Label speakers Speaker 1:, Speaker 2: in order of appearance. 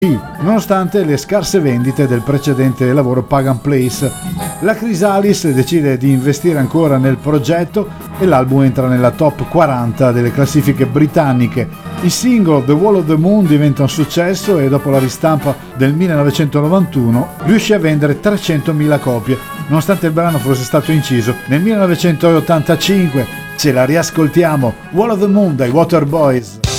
Speaker 1: nonostante le scarse vendite del precedente lavoro Pagan Place. La Chrysalis decide di investire ancora nel progetto e l'album entra nella top 40 delle classifiche britanniche. Il singolo The Wall of the Moon diventa un successo e dopo la ristampa del 1991 riuscì a vendere 300.000 copie, nonostante il brano fosse stato inciso nel 1985. Ce la riascoltiamo, Wall of the Moon dai Waterboys.